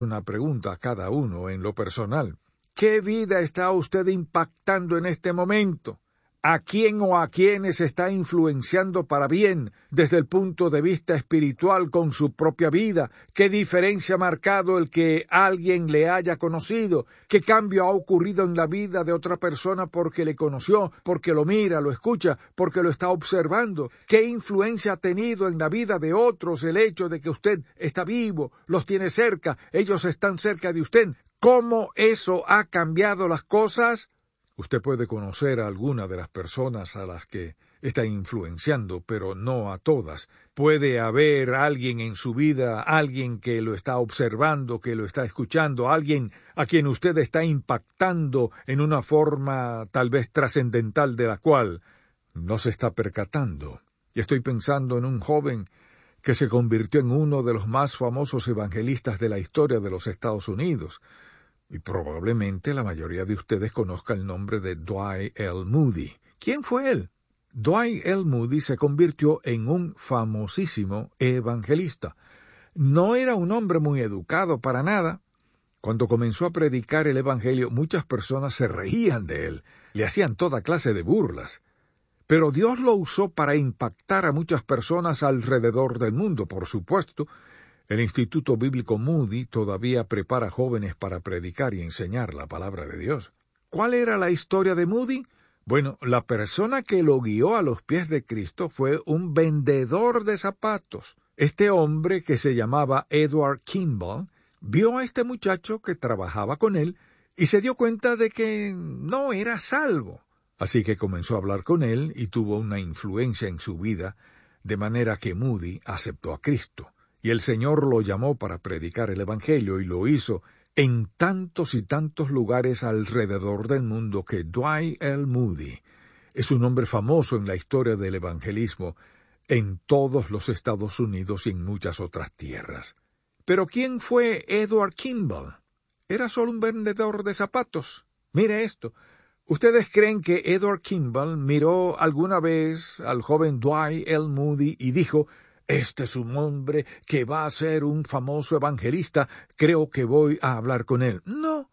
una pregunta a cada uno en lo personal. ¿Qué vida está usted impactando en este momento? ¿A quién o a quiénes está influenciando para bien desde el punto de vista espiritual con su propia vida? ¿Qué diferencia ha marcado el que alguien le haya conocido? ¿Qué cambio ha ocurrido en la vida de otra persona porque le conoció, porque lo mira, lo escucha, porque lo está observando? ¿Qué influencia ha tenido en la vida de otros el hecho de que usted está vivo, los tiene cerca, ellos están cerca de usted? ¿Cómo eso ha cambiado las cosas? Usted puede conocer a alguna de las personas a las que está influenciando, pero no a todas. Puede haber alguien en su vida, alguien que lo está observando, que lo está escuchando, alguien a quien usted está impactando en una forma tal vez trascendental de la cual no se está percatando. Y estoy pensando en un joven que se convirtió en uno de los más famosos evangelistas de la historia de los Estados Unidos. Y probablemente la mayoría de ustedes conozca el nombre de Dwight L. Moody. ¿Quién fue él? Dwight L. Moody se convirtió en un famosísimo evangelista. No era un hombre muy educado para nada. Cuando comenzó a predicar el evangelio, muchas personas se reían de él, le hacían toda clase de burlas. Pero Dios lo usó para impactar a muchas personas alrededor del mundo, por supuesto. El Instituto Bíblico Moody todavía prepara jóvenes para predicar y enseñar la palabra de Dios. ¿Cuál era la historia de Moody? Bueno, la persona que lo guió a los pies de Cristo fue un vendedor de zapatos. Este hombre, que se llamaba Edward Kimball, vio a este muchacho que trabajaba con él y se dio cuenta de que no era salvo. Así que comenzó a hablar con él y tuvo una influencia en su vida, de manera que Moody aceptó a Cristo. Y el Señor lo llamó para predicar el Evangelio y lo hizo en tantos y tantos lugares alrededor del mundo que Dwight L. Moody es un hombre famoso en la historia del evangelismo en todos los Estados Unidos y en muchas otras tierras. ¿Pero quién fue Edward Kimball? ¿Era solo un vendedor de zapatos? Mire esto. ¿Ustedes creen que Edward Kimball miró alguna vez al joven Dwight L. Moody y dijo: este es un hombre que va a ser un famoso evangelista, creo que voy a hablar con él? No,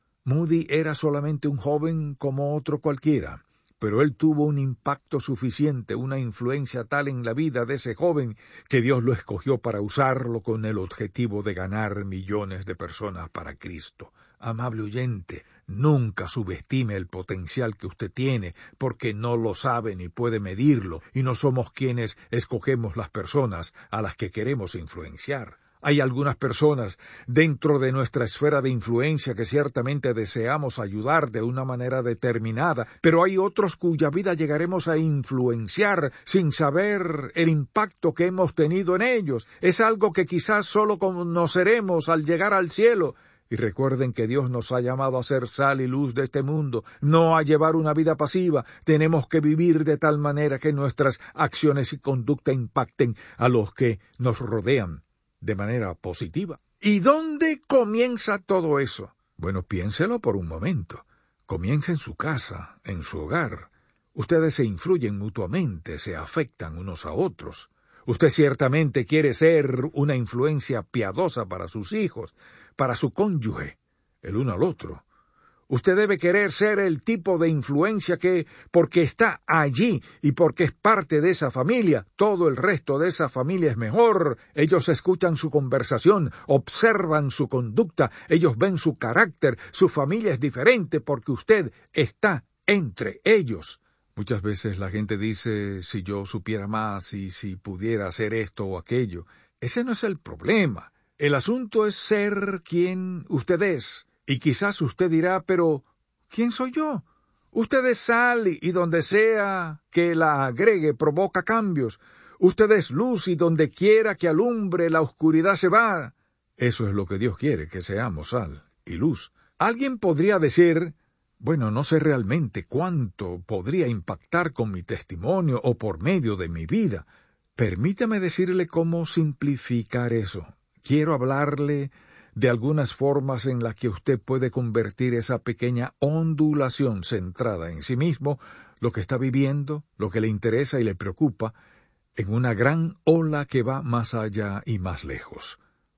Moody era solamente un joven como otro cualquiera, pero él tuvo un impacto suficiente, una influencia tal en la vida de ese joven que Dios lo escogió para usarlo con el objetivo de ganar millones de personas para Cristo. Amable oyente, nunca subestime el potencial que usted tiene, porque no lo sabe ni puede medirlo, y no somos quienes escogemos las personas a las que queremos influenciar. Hay algunas personas dentro de nuestra esfera de influencia que ciertamente deseamos ayudar de una manera determinada, pero hay otros cuya vida llegaremos a influenciar sin saber el impacto que hemos tenido en ellos. Es algo que quizás solo conoceremos al llegar al cielo. Y recuerden que Dios nos ha llamado a ser sal y luz de este mundo, no a llevar una vida pasiva. Tenemos que vivir de tal manera que nuestras acciones y conducta impacten a los que nos rodean de manera positiva. ¿Y dónde comienza todo eso? Bueno, piénselo por un momento. Comienza en su casa, en su hogar. Ustedes se influyen mutuamente, se afectan unos a otros. Usted ciertamente quiere ser una influencia piadosa para sus hijos, para su cónyuge, el uno al otro. Usted debe querer ser el tipo de influencia que, porque está allí y porque es parte de esa familia, todo el resto de esa familia es mejor. Ellos escuchan su conversación, observan su conducta, ellos ven su carácter, su familia es diferente porque usted está entre ellos. Muchas veces la gente dice: si yo supiera más y si pudiera hacer esto o aquello. Ese no es el problema. El asunto es ser quien usted es. Y quizás usted dirá: pero ¿quién soy yo? Usted es sal y donde sea que la agregue provoca cambios. Usted es luz y donde quiera que alumbre la oscuridad se va. Eso es lo que Dios quiere, que seamos sal y luz. Alguien podría decir: bueno, no sé realmente cuánto podría impactar con mi testimonio o por medio de mi vida. Permítame decirle cómo simplificar eso. Quiero hablarle de algunas formas en las que usted puede convertir esa pequeña ondulación centrada en sí mismo, lo que está viviendo, lo que le interesa y le preocupa, en una gran ola que va más allá y más lejos.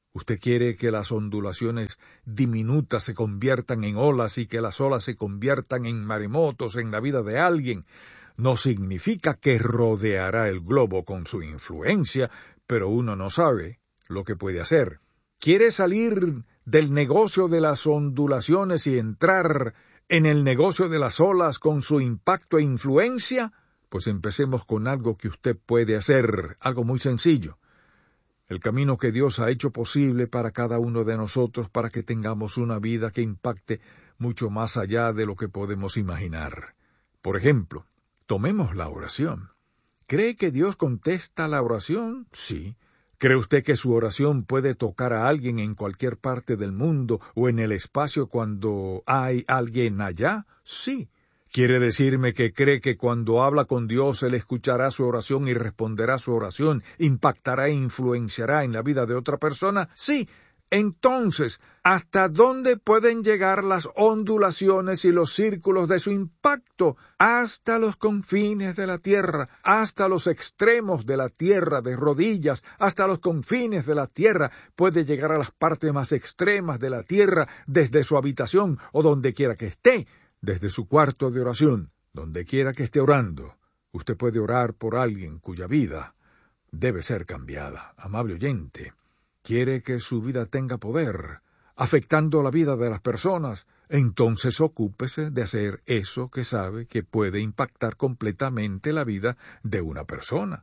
Usted quiere que las ondulaciones diminutas se conviertan en olas y que las olas se conviertan en maremotos en la vida de alguien. No significa que rodeará el globo con su influencia, pero uno no sabe lo que puede hacer. ¿Quiere salir del negocio de las ondulaciones y entrar en el negocio de las olas con su impacto e influencia? Pues empecemos con algo que usted puede hacer, algo muy sencillo. El camino que Dios ha hecho posible para cada uno de nosotros para que tengamos una vida que impacte mucho más allá de lo que podemos imaginar. Por ejemplo, tomemos la oración. ¿Cree que Dios contesta la oración? Sí. ¿Cree usted que su oración puede tocar a alguien en cualquier parte del mundo o en el espacio cuando hay alguien allá? Sí. ¿Quiere decirme que cree que cuando habla con Dios Él escuchará su oración y responderá su oración, impactará e influenciará en la vida de otra persona? Sí. Entonces, ¿hasta dónde pueden llegar las ondulaciones y los círculos de su impacto? Hasta los confines de la tierra, hasta los extremos de la tierra, de rodillas, hasta los confines de la tierra. Puede llegar a las partes más extremas de la tierra, desde su habitación o donde quiera que esté, desde su cuarto de oración, donde quiera que esté orando. Usted puede orar por alguien cuya vida debe ser cambiada. Amable oyente, ¿quiere que su vida tenga poder, afectando la vida de las personas? Entonces ocúpese de hacer eso que sabe que puede impactar completamente la vida de una persona.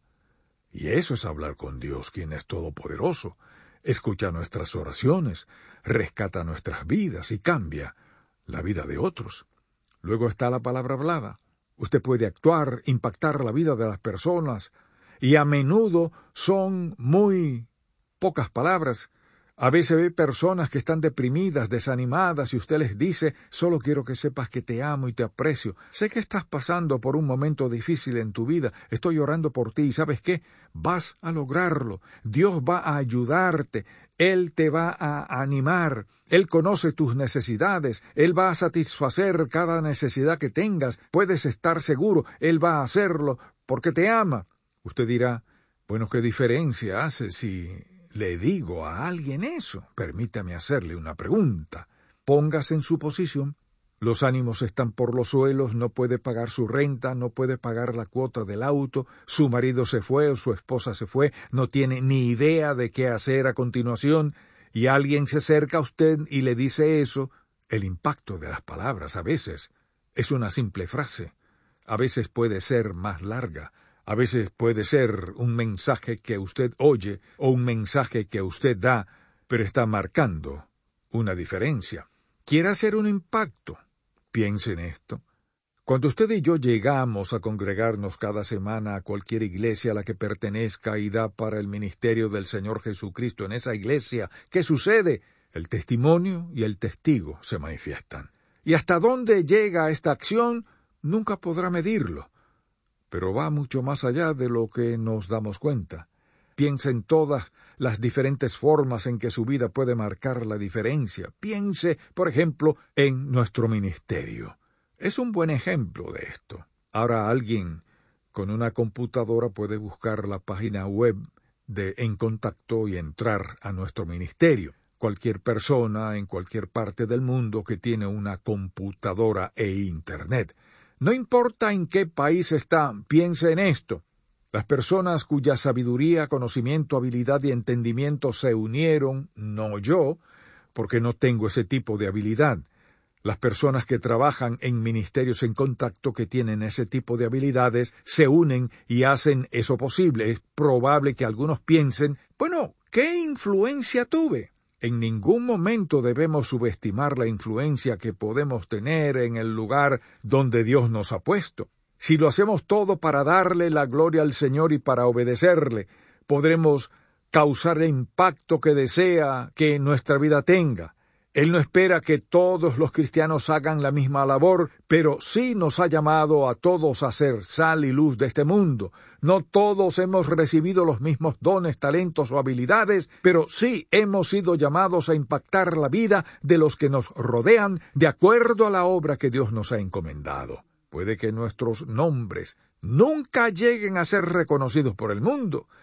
Y eso es hablar con Dios, quien es todopoderoso. Escucha nuestras oraciones, rescata nuestras vidas y cambia la vida de otros. Luego está la palabra hablada. Usted puede actuar, impactar la vida de las personas, y a menudo son muy pocas palabras. A veces ve personas que están deprimidas, desanimadas, y usted les dice, solo quiero que sepas que te amo y te aprecio. Sé que estás pasando por un momento difícil en tu vida, estoy orando por ti, y ¿sabes qué? Vas a lograrlo. Dios va a ayudarte, Él te va a animar, Él conoce tus necesidades, Él va a satisfacer cada necesidad que tengas, puedes estar seguro, Él va a hacerlo porque te ama. Usted dirá, bueno, ¿qué diferencia hace si le digo a alguien eso? Permítame hacerle una pregunta. Póngase en su posición. Los ánimos están por los suelos, no puede pagar su renta, no puede pagar la cuota del auto, su marido se fue o su esposa se fue, no tiene ni idea de qué hacer a continuación, y alguien se acerca a usted y le dice eso. El impacto de las palabras a veces es una simple frase, a veces puede ser más larga, a veces puede ser un mensaje que usted oye o un mensaje que usted da, pero está marcando una diferencia. ¿Quiere hacer un impacto? Piense en esto. Cuando usted y yo llegamos a congregarnos cada semana a cualquier iglesia a la que pertenezca y da para el ministerio del Señor Jesucristo en esa iglesia, ¿qué sucede? El testimonio y el testigo se manifiestan. ¿Y hasta dónde llega esta acción? Nunca podrá medirlo. Pero va mucho más allá de lo que nos damos cuenta. Piense en todas las diferentes formas en que su vida puede marcar la diferencia. Piense, por ejemplo, en nuestro ministerio. Es un buen ejemplo de esto. Ahora alguien con una computadora puede buscar la página web de En Contacto y entrar a nuestro ministerio. Cualquier persona en cualquier parte del mundo que tiene una computadora e Internet. No importa en qué país está, piense en esto. Las personas cuya sabiduría, conocimiento, habilidad y entendimiento se unieron, no yo, porque no tengo ese tipo de habilidad. Las personas que trabajan en ministerios En Contacto que tienen ese tipo de habilidades se unen y hacen eso posible. Es probable que algunos piensen, bueno, ¿qué influencia tuve? En ningún momento debemos subestimar la influencia que podemos tener en el lugar donde Dios nos ha puesto. Si lo hacemos todo para darle la gloria al Señor y para obedecerle, podremos causar el impacto que desea que nuestra vida tenga. Él no espera que todos los cristianos hagan la misma labor, pero sí nos ha llamado a todos a ser sal y luz de este mundo. No todos hemos recibido los mismos dones, talentos o habilidades, pero sí hemos sido llamados a impactar la vida de los que nos rodean de acuerdo a la obra que Dios nos ha encomendado. Puede que nuestros nombres nunca lleguen a ser reconocidos por el mundo,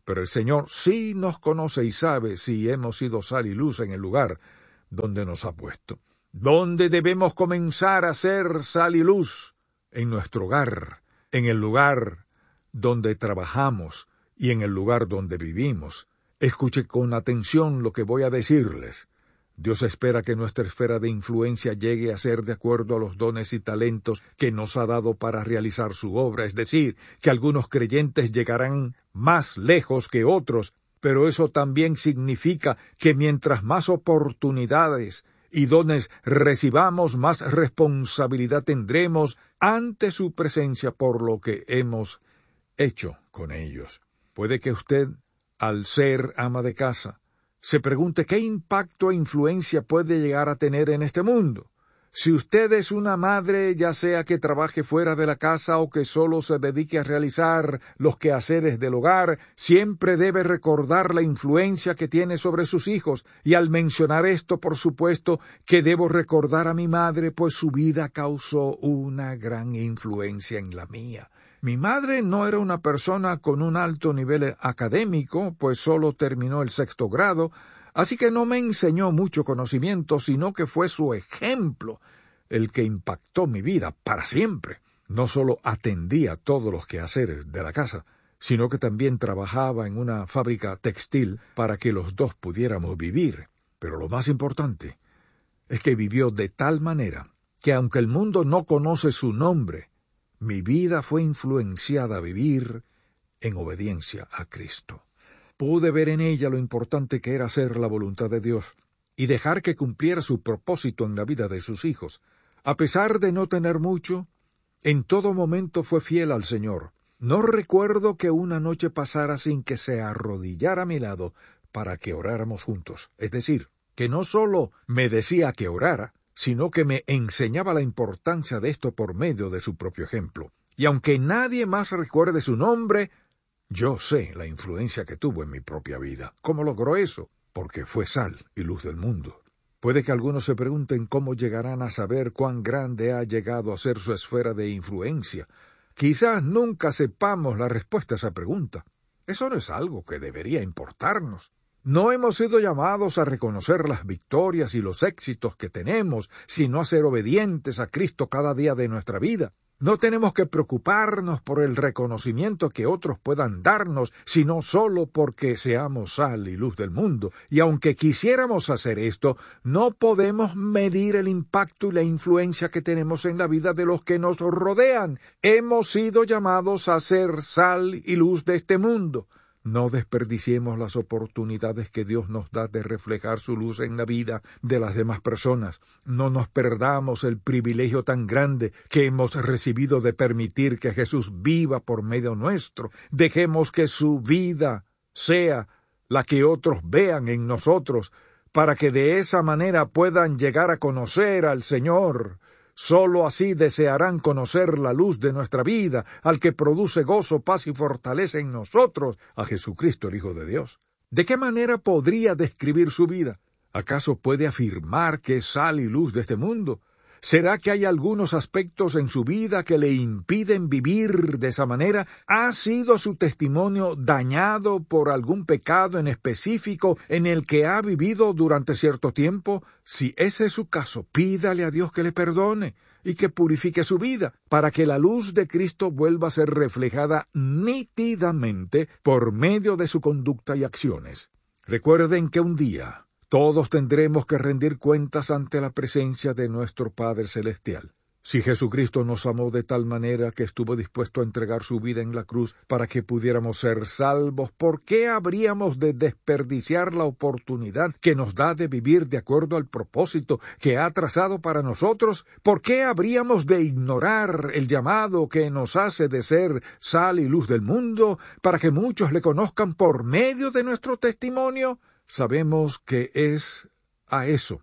pero el Señor sí nos conoce y sabe si hemos sido sal y luz en el lugar donde nos ha puesto. ¿Dónde debemos comenzar a ser sal y luz? En nuestro hogar, en el lugar donde trabajamos y en el lugar donde vivimos. Escuche con atención lo que voy a decirles. Dios espera que nuestra esfera de influencia llegue a ser de acuerdo a los dones y talentos que nos ha dado para realizar su obra, es decir, que algunos creyentes llegarán más lejos que otros, pero eso también significa que mientras más oportunidades y dones recibamos, más responsabilidad tendremos ante su presencia por lo que hemos hecho con ellos. Puede que usted, al ser ama de casa, se pregunte qué impacto e influencia puede llegar a tener en este mundo. Si usted es una madre, ya sea que trabaje fuera de la casa o que solo se dedique a realizar los quehaceres del hogar, siempre debe recordar la influencia que tiene sobre sus hijos. Y al mencionar esto, por supuesto, que debo recordar a mi madre, pues su vida causó una gran influencia en la mía. Mi madre no era una persona con un alto nivel académico, pues solo terminó el 6º grado, así que no me enseñó mucho conocimiento, sino que fue su ejemplo el que impactó mi vida para siempre. No solo atendía todos los quehaceres de la casa, sino que también trabajaba en una fábrica textil para que los dos pudiéramos vivir. Pero lo más importante es que vivió de tal manera que aunque el mundo no conoce su nombre, mi vida fue influenciada a vivir en obediencia a Cristo. Pude ver en ella lo importante que era hacer la voluntad de Dios y dejar que cumpliera su propósito en la vida de sus hijos. A pesar de no tener mucho, en todo momento fue fiel al Señor. No recuerdo que una noche pasara sin que se arrodillara a mi lado para que oráramos juntos. Es decir, que no solo me decía que orara, sino que me enseñaba la importancia de esto por medio de su propio ejemplo. Y aunque nadie más recuerde su nombre, yo sé la influencia que tuvo en mi propia vida. ¿Cómo logró eso? Porque fue sal y luz del mundo. Puede que algunos se pregunten cómo llegarán a saber cuán grande ha llegado a ser su esfera de influencia. Quizás nunca sepamos la respuesta a esa pregunta. Eso no es algo que debería importarnos. No hemos sido llamados a reconocer las victorias y los éxitos que tenemos, sino a ser obedientes a Cristo cada día de nuestra vida. No tenemos que preocuparnos por el reconocimiento que otros puedan darnos, sino solo porque seamos sal y luz del mundo. Y aunque quisiéramos hacer esto, no podemos medir el impacto y la influencia que tenemos en la vida de los que nos rodean. Hemos sido llamados a ser sal y luz de este mundo. No desperdiciemos las oportunidades que Dios nos da de reflejar su luz en la vida de las demás personas. No nos perdamos el privilegio tan grande que hemos recibido de permitir que Jesús viva por medio nuestro. Dejemos que su vida sea la que otros vean en nosotros, para que de esa manera puedan llegar a conocer al Señor. Solo así desearán conocer la luz de nuestra vida, al que produce gozo, paz y fortaleza en nosotros, a Jesucristo el Hijo de Dios. ¿De qué manera podría describir su vida? ¿Acaso puede afirmar que es sal y luz de este mundo? ¿Será que hay algunos aspectos en su vida que le impiden vivir de esa manera? ¿Ha sido su testimonio dañado por algún pecado en específico en el que ha vivido durante cierto tiempo? Si ese es su caso, pídale a Dios que le perdone y que purifique su vida, para que la luz de Cristo vuelva a ser reflejada nítidamente por medio de su conducta y acciones. Recuerden que un día todos tendremos que rendir cuentas ante la presencia de nuestro Padre Celestial. Si Jesucristo nos amó de tal manera que estuvo dispuesto a entregar su vida en la cruz para que pudiéramos ser salvos, ¿por qué habríamos de desperdiciar la oportunidad que nos da de vivir de acuerdo al propósito que ha trazado para nosotros? ¿Por qué habríamos de ignorar el llamado que nos hace de ser sal y luz del mundo para que muchos le conozcan por medio de nuestro testimonio? Sabemos que es a eso,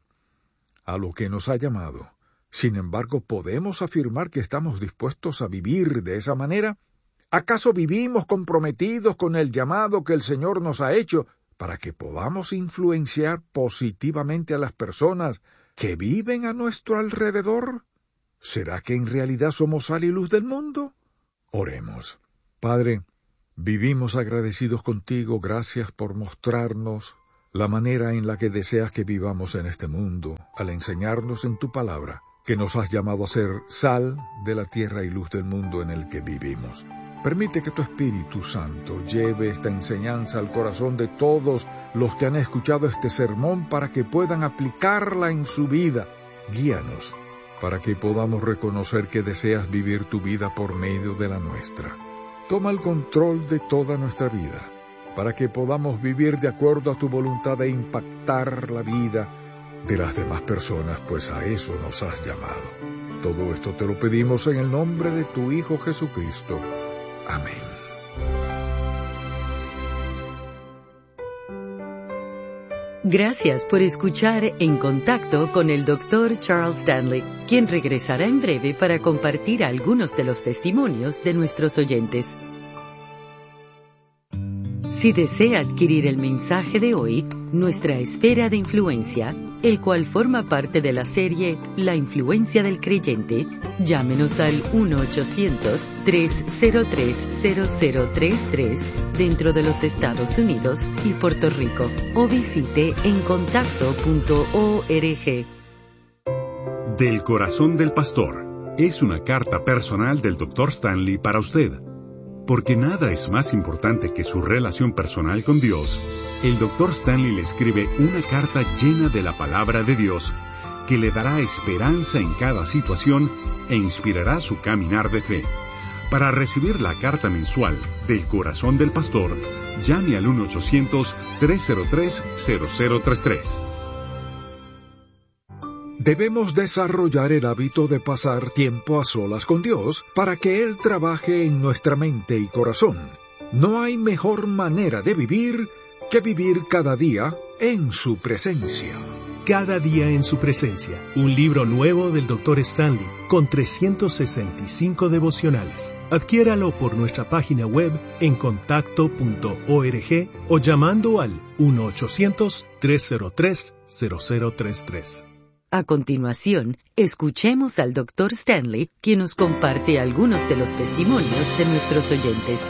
a lo que nos ha llamado. Sin embargo, ¿podemos afirmar que estamos dispuestos a vivir de esa manera? ¿Acaso vivimos comprometidos con el llamado que el Señor nos ha hecho para que podamos influenciar positivamente a las personas que viven a nuestro alrededor? ¿Será que en realidad somos sal y luz del mundo? Oremos. Padre, Vivimos agradecidos contigo, gracias por mostrarnos la manera en la que deseas que vivamos en este mundo, al enseñarnos en tu palabra que nos has llamado a ser sal de la tierra y luz del mundo en el que vivimos. Permite que tu Espíritu Santo lleve esta enseñanza al corazón de todos los que han escuchado este sermón para que puedan aplicarla en su vida. Guíanos para que podamos reconocer que deseas vivir tu vida por medio de la nuestra. Toma el control de toda nuestra vida, para que podamos vivir de acuerdo a tu voluntad e impactar la vida de las demás personas, pues a eso nos has llamado. Todo esto te lo pedimos en el nombre de tu Hijo Jesucristo. Amén. Gracias por escuchar En Contacto con el Dr. Charles Stanley, quien regresará en breve para compartir algunos de los testimonios de nuestros oyentes. Si desea adquirir el mensaje de hoy, Nuestra Esfera de Influencia, el cual forma parte de la serie La Influencia del Creyente, llámenos al 1-800-303-0033 dentro de los Estados Unidos y Puerto Rico, o visite encontacto.org. Del Corazón del Pastor es una carta personal del Dr. Stanley para usted. Porque nada es más importante que su relación personal con Dios, el Dr. Stanley le escribe una carta llena de la palabra de Dios que le dará esperanza en cada situación e inspirará su caminar de fe. Para recibir la carta mensual del Corazón del Pastor, llame al 1-800-303-0033. Debemos desarrollar el hábito de pasar tiempo a solas con Dios para que Él trabaje en nuestra mente y corazón. No hay mejor manera de vivir que vivir cada día en su presencia. Cada día en su presencia, un libro nuevo del Dr. Stanley, con 365 devocionales. Adquiéralo por nuestra página web encontacto.org o llamando al 1-800-303-0033. A continuación, escuchemos al Dr. Stanley, quien nos comparte algunos de los testimonios de nuestros oyentes.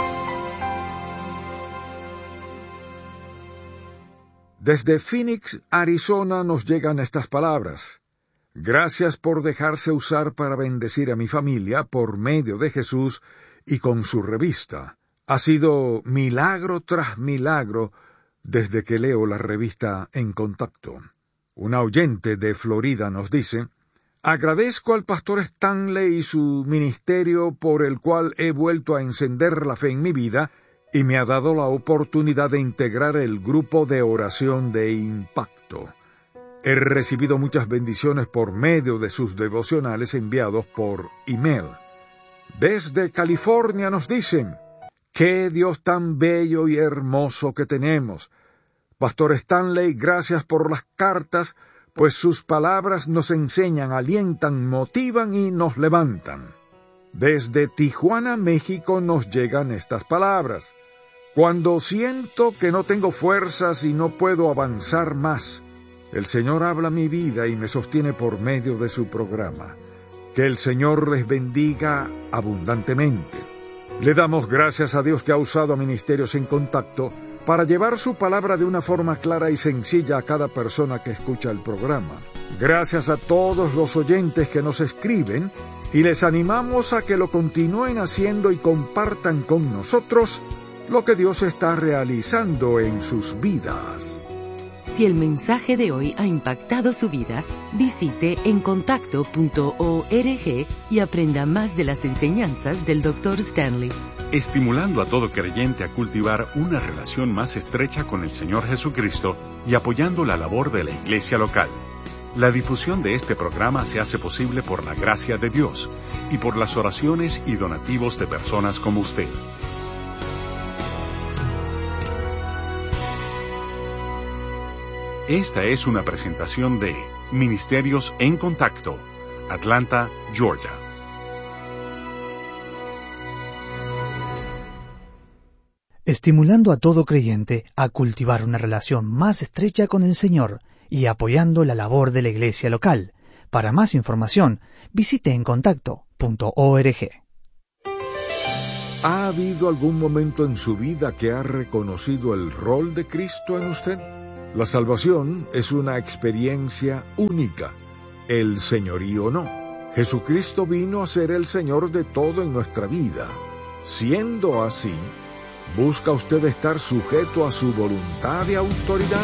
Desde Phoenix, Arizona, nos llegan estas palabras. Gracias por dejarse usar para bendecir a mi familia por medio de Jesús y con su revista. Ha sido milagro tras milagro desde que leo la revista En Contacto. Una oyente de Florida nos dice: agradezco al pastor Stanley y su ministerio por el cual he vuelto a encender la fe en mi vida y me ha dado la oportunidad de integrar el grupo de oración de impacto. He recibido muchas bendiciones por medio de sus devocionales enviados por email. Desde California nos dicen: ¡qué Dios tan bello y hermoso que tenemos! Pastor Stanley, gracias por las cartas, pues sus palabras nos enseñan, alientan, motivan y nos levantan. Desde Tijuana, México, nos llegan estas palabras. Cuando siento que no tengo fuerzas y no puedo avanzar más, el Señor habla a mi vida y me sostiene por medio de su programa. Que el Señor les bendiga abundantemente. Le damos gracias a Dios que ha usado a Ministerios en Contacto para llevar su palabra de una forma clara y sencilla a cada persona que escucha el programa. Gracias a todos los oyentes que nos escriben y les animamos a que lo continúen haciendo y compartan con nosotros lo que Dios está realizando en sus vidas. Si el mensaje de hoy ha impactado su vida, visite encontacto.org y aprenda más de las enseñanzas del Dr. Stanley. Estimulando a todo creyente a cultivar una relación más estrecha con el Señor Jesucristo y apoyando la labor de la iglesia local. La difusión de este programa se hace posible por la gracia de Dios y por las oraciones y donativos de personas como usted. Esta es una presentación de Ministerios en Contacto, Atlanta, Georgia. Estimulando a todo creyente a cultivar una relación más estrecha con el Señor y apoyando la labor de la iglesia local. Para más información, visite encontacto.org. ¿Ha habido algún momento en su vida que ha reconocido el rol de Cristo en usted? La salvación es una experiencia única, el señorío no. Jesucristo vino a ser el Señor de todo en nuestra vida. Siendo así, ¿busca usted estar sujeto a su voluntad y autoridad?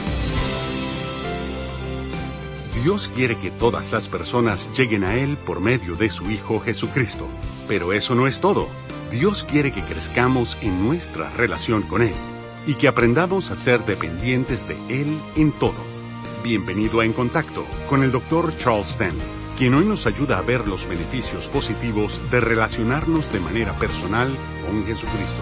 Dios quiere que todas las personas lleguen a Él por medio de su Hijo Jesucristo. Pero eso no es todo. Dios quiere que crezcamos en nuestra relación con Él y que aprendamos a ser dependientes de Él en todo. Bienvenido a En Contacto con el Dr. Charles Stanley, quien hoy nos ayuda a ver los beneficios positivos de relacionarnos de manera personal con Jesucristo.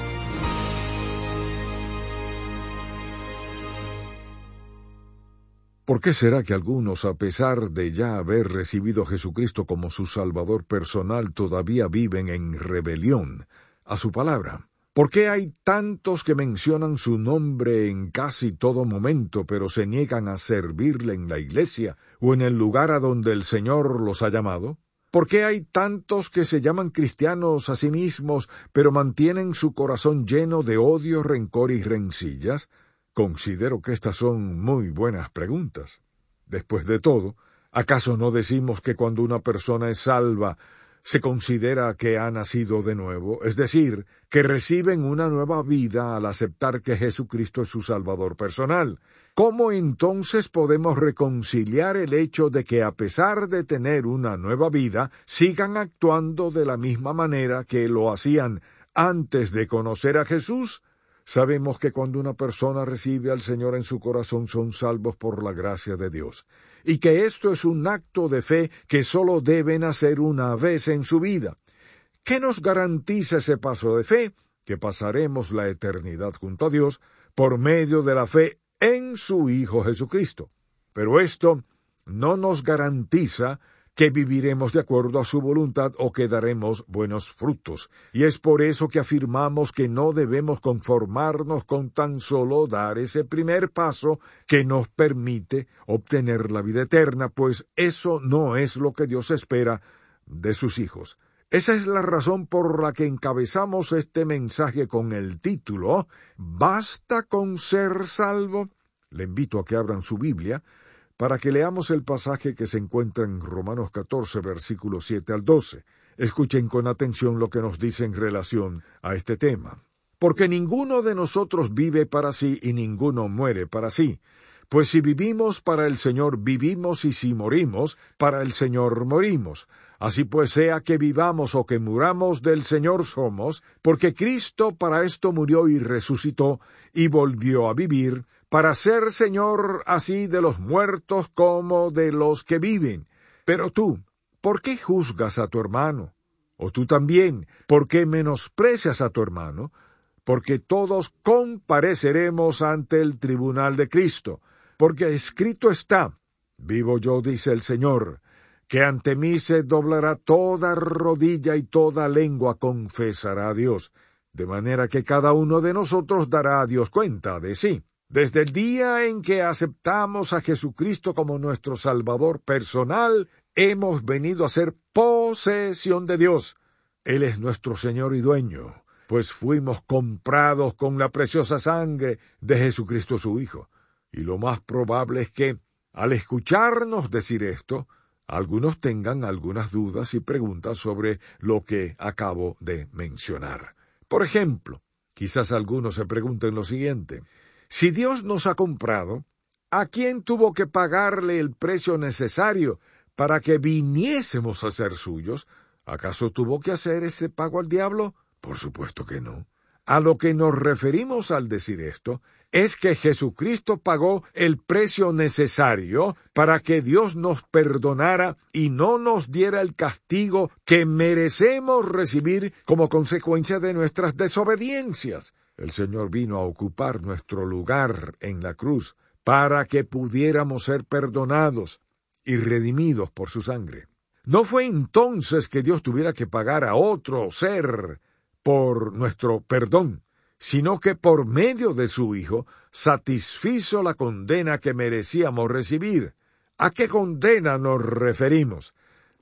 ¿Por qué será que algunos, a pesar de ya haber recibido a Jesucristo como su Salvador personal, todavía viven en rebelión a su palabra? ¿Por qué hay tantos que mencionan su nombre en casi todo momento, pero se niegan a servirle en la iglesia o en el lugar a donde el Señor los ha llamado? ¿Por qué hay tantos que se llaman cristianos a sí mismos, pero mantienen su corazón lleno de odio, rencor y rencillas? Considero que estas son muy buenas preguntas. Después de todo, ¿acaso no decimos que cuando una persona es salva, se considera que ha nacido de nuevo? Es decir, que reciben una nueva vida al aceptar que Jesucristo es su Salvador personal. ¿Cómo entonces podemos reconciliar el hecho de que a pesar de tener una nueva vida, sigan actuando de la misma manera que lo hacían antes de conocer a Jesús? Sabemos que cuando una persona recibe al Señor en su corazón son salvos por la gracia de Dios, y que esto es un acto de fe que solo deben hacer una vez en su vida. ¿Qué nos garantiza ese paso de fe? Que pasaremos la eternidad junto a Dios por medio de la fe en su Hijo Jesucristo. Pero esto no nos garantiza que viviremos de acuerdo a su voluntad o que daremos buenos frutos. Y es por eso que afirmamos que no debemos conformarnos con tan solo dar ese primer paso que nos permite obtener la vida eterna, pues eso no es lo que Dios espera de sus hijos. Esa es la razón por la que encabezamos este mensaje con el título ¿Basta con ser salvo? Le invito a que abran su Biblia para que leamos el pasaje que se encuentra en Romanos 14, versículos 7 al 12. Escuchen con atención lo que nos dice en relación a este tema. Porque ninguno de nosotros vive para sí y ninguno muere para sí. Pues si vivimos para el Señor, vivimos, y si morimos, para el Señor morimos. Así pues, sea que vivamos o que muramos, del Señor somos, porque Cristo para esto murió y resucitó, y volvió a vivir, para ser Señor así de los muertos como de los que viven. Pero tú, ¿por qué juzgas a tu hermano? O tú también, ¿por qué menosprecias a tu hermano? Porque todos compareceremos ante el tribunal de Cristo. Porque escrito está, vivo yo, dice el Señor, que ante mí se doblará toda rodilla y toda lengua confesará a Dios, de manera que cada uno de nosotros dará a Dios cuenta de sí. Desde el día en que aceptamos a Jesucristo como nuestro Salvador personal, hemos venido a ser posesión de Dios. Él es nuestro Señor y dueño, pues fuimos comprados con la preciosa sangre de Jesucristo su Hijo. Y lo más probable es que, al escucharnos decir esto, algunos tengan algunas dudas y preguntas sobre lo que acabo de mencionar. Por ejemplo, quizás algunos se pregunten lo siguiente: si Dios nos ha comprado, ¿a quién tuvo que pagarle el precio necesario para que viniésemos a ser suyos? ¿Acaso tuvo que hacer ese pago al diablo? Por supuesto que no. A lo que nos referimos al decir esto es que Jesucristo pagó el precio necesario para que Dios nos perdonara y no nos diera el castigo que merecemos recibir como consecuencia de nuestras desobediencias. El Señor vino a ocupar nuestro lugar en la cruz para que pudiéramos ser perdonados y redimidos por su sangre. No fue entonces que Dios tuviera que pagar a otro ser por nuestro perdón, sino que por medio de su Hijo satisfizo la condena que merecíamos recibir. ¿A qué condena nos referimos?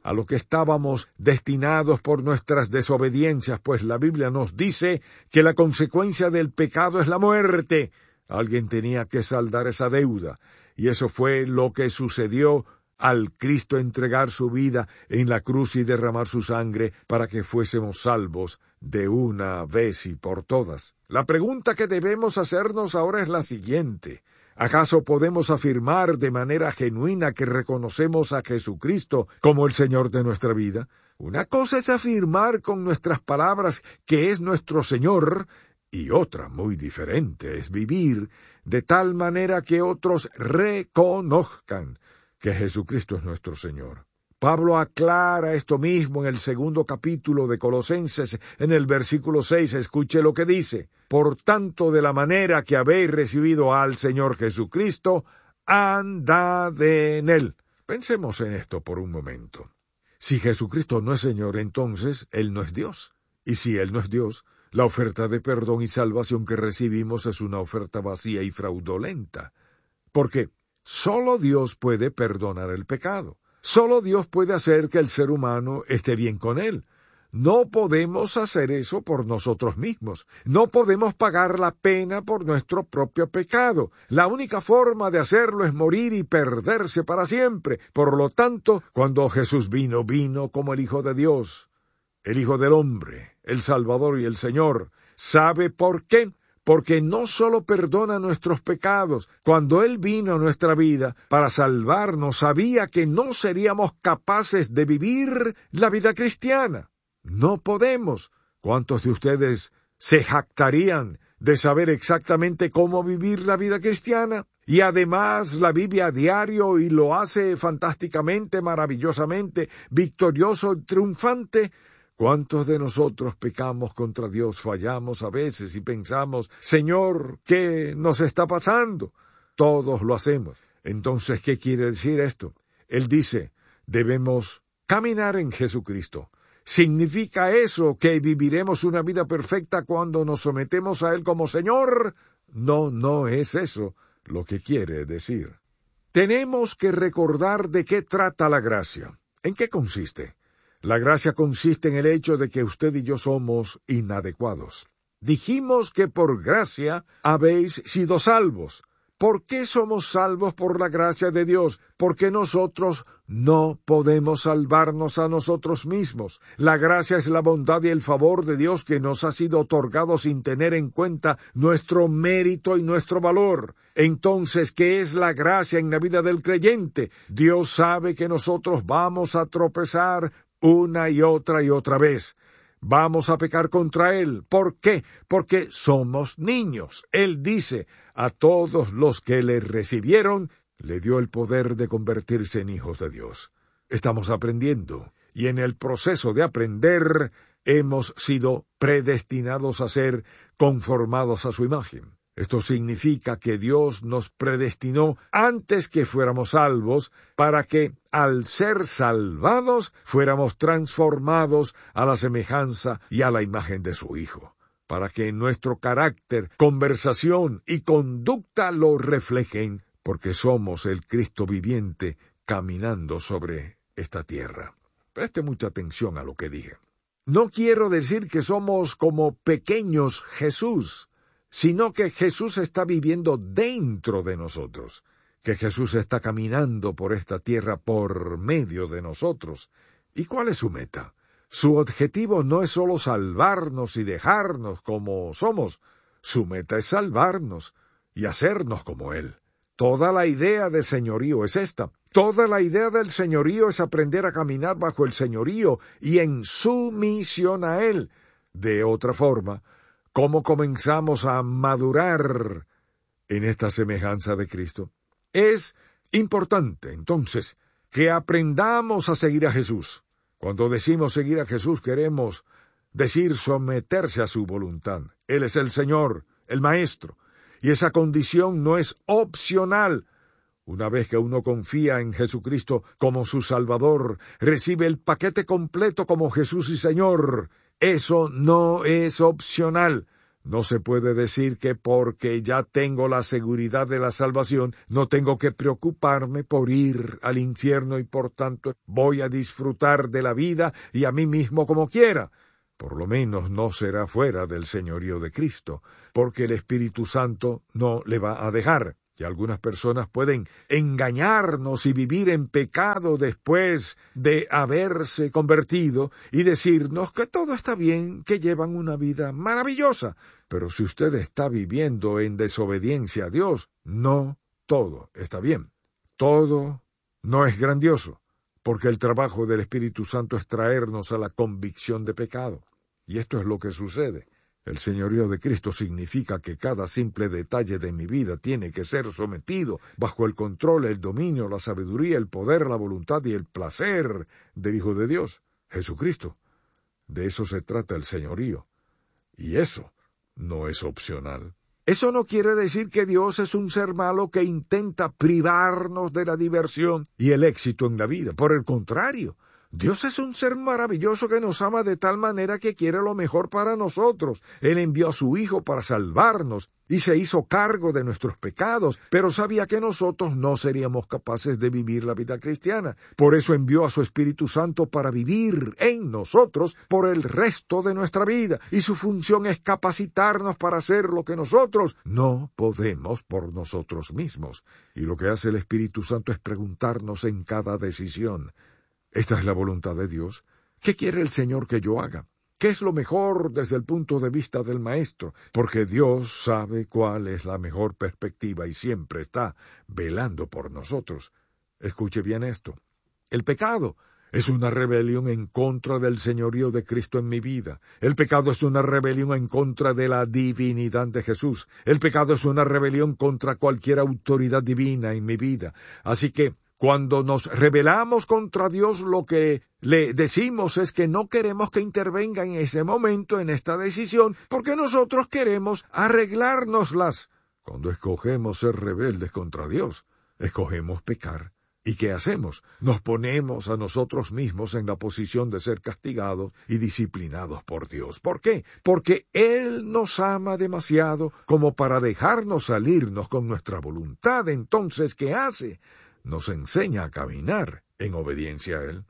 a lo que estábamos destinados por nuestras desobediencias, pues la Biblia nos dice que la consecuencia del pecado es la muerte. Alguien tenía que saldar esa deuda, y eso fue lo que sucedió al Cristo entregar su vida en la cruz y derramar su sangre para que fuésemos salvos de una vez y por todas. La pregunta que debemos hacernos ahora es la siguiente: ¿acaso podemos afirmar de manera genuina que reconocemos a Jesucristo como el Señor de nuestra vida? Una cosa es afirmar con nuestras palabras que es nuestro Señor, y otra muy diferente es vivir de tal manera que otros reconozcan que Jesucristo es nuestro Señor. Pablo aclara esto mismo en el 2º capítulo de Colosenses, en el versículo 6, escuche lo que dice: por tanto, de la manera que habéis recibido al Señor Jesucristo, andad en él. Pensemos en esto por un momento. Si Jesucristo no es Señor, entonces Él no es Dios. Y si Él no es Dios, la oferta de perdón y salvación que recibimos es una oferta vacía y fraudulenta. Porque solo Dios puede perdonar el pecado. Solo Dios puede hacer que el ser humano esté bien con Él. No podemos hacer eso por nosotros mismos. No podemos pagar la pena por nuestro propio pecado. La única forma de hacerlo es morir y perderse para siempre. Por lo tanto, cuando Jesús vino como el Hijo de Dios, el Hijo del Hombre, el Salvador y el Señor. ¿Sabe por qué? Porque no solo perdona nuestros pecados. Cuando Él vino a nuestra vida para salvarnos, sabía que no seríamos capaces de vivir la vida cristiana. No podemos. ¿Cuántos de ustedes se jactarían de saber exactamente cómo vivir la vida cristiana? Y además la vive a diario y lo hace fantásticamente, maravillosamente, victorioso y triunfante. ¿Cuántos de nosotros pecamos contra Dios, fallamos a veces y pensamos: Señor, ¿qué nos está pasando? Todos lo hacemos. Entonces, ¿qué quiere decir esto? Él dice, debemos caminar en Jesucristo. ¿Significa eso que viviremos una vida perfecta cuando nos sometemos a Él como Señor? No, no es eso lo que quiere decir. Tenemos que recordar de qué trata la gracia. ¿En qué consiste? La gracia consiste en el hecho de que usted y yo somos inadecuados. Dijimos que por gracia habéis sido salvos. ¿Por qué somos salvos por la gracia de Dios? Porque nosotros no podemos salvarnos a nosotros mismos. La gracia es la bondad y el favor de Dios que nos ha sido otorgado sin tener en cuenta nuestro mérito y nuestro valor. Entonces, ¿qué es la gracia en la vida del creyente? Dios sabe que nosotros vamos a tropezar una y otra vez. Vamos a pecar contra Él. ¿Por qué? Porque somos niños. Él dice, a todos los que le recibieron, le dio el poder de convertirse en hijos de Dios. Estamos aprendiendo, y en el proceso de aprender, hemos sido predestinados a ser conformados a su imagen. Esto significa que Dios nos predestinó antes que fuéramos salvos, para que, al ser salvados, fuéramos transformados a la semejanza y a la imagen de su Hijo, para que nuestro carácter, conversación y conducta lo reflejen, porque somos el Cristo viviente caminando sobre esta tierra. Preste mucha atención a lo que dije. No quiero decir que somos como pequeños Jesús, sino que Jesús está viviendo dentro de nosotros, que Jesús está caminando por esta tierra por medio de nosotros. ¿Y cuál es su meta? Su objetivo no es solo salvarnos y dejarnos como somos. Su meta es salvarnos y hacernos como Él. Toda la idea de señorío es esta. Toda la idea del señorío es aprender a caminar bajo el señorío y en sumisión a Él. De otra forma, ¿cómo comenzamos a madurar en esta semejanza de Cristo? Es importante, entonces, que aprendamos a seguir a Jesús. Cuando decimos seguir a Jesús, queremos decir someterse a su voluntad. Él es el Señor, el Maestro, y esa condición no es opcional. Una vez que uno confía en Jesucristo como su Salvador, recibe el paquete completo como Jesús y Señor. Eso no es opcional. No se puede decir que porque ya tengo la seguridad de la salvación, no tengo que preocuparme por ir al infierno y por tanto voy a disfrutar de la vida y a mí mismo como quiera. Por lo menos no será fuera del señorío de Cristo, porque el Espíritu Santo no le va a dejar. Y algunas personas pueden engañarnos y vivir en pecado después de haberse convertido y decirnos que todo está bien, que llevan una vida maravillosa. Pero si usted está viviendo en desobediencia a Dios, no todo está bien. Todo no es grandioso, porque el trabajo del Espíritu Santo es traernos a la convicción de pecado. Y esto es lo que sucede. El señorío de Cristo significa que cada simple detalle de mi vida tiene que ser sometido bajo el control, el dominio, la sabiduría, el poder, la voluntad y el placer del Hijo de Dios, Jesucristo. De eso se trata el señorío. Y eso no es opcional. Eso no quiere decir que Dios es un ser malo que intenta privarnos de la diversión y el éxito en la vida. Por el contrario, Dios es un ser maravilloso que nos ama de tal manera que quiere lo mejor para nosotros. Él envió a su Hijo para salvarnos y se hizo cargo de nuestros pecados, pero sabía que nosotros no seríamos capaces de vivir la vida cristiana. Por eso envió a su Espíritu Santo para vivir en nosotros por el resto de nuestra vida, y su función es capacitarnos para hacer lo que nosotros no podemos por nosotros mismos. Y lo que hace el Espíritu Santo es preguntarnos en cada decisión: ¿esta es la voluntad de Dios? ¿Qué quiere el Señor que yo haga? ¿Qué es lo mejor desde el punto de vista del Maestro? Porque Dios sabe cuál es la mejor perspectiva y siempre está velando por nosotros. Escuche bien esto. El pecado es una rebelión en contra del señorío de Cristo en mi vida. El pecado es una rebelión en contra de la divinidad de Jesús. El pecado es una rebelión contra cualquier autoridad divina en mi vida. Así que, cuando nos rebelamos contra Dios, lo que le decimos es que no queremos que intervenga en ese momento, en esta decisión, porque nosotros queremos arreglárnoslas. Cuando escogemos ser rebeldes contra Dios, escogemos pecar. ¿Y qué hacemos? Nos ponemos a nosotros mismos en la posición de ser castigados y disciplinados por Dios. ¿Por qué? Porque Él nos ama demasiado como para dejarnos salirnos con nuestra voluntad. Entonces, ¿qué hace? Nos enseña a caminar en obediencia a Él.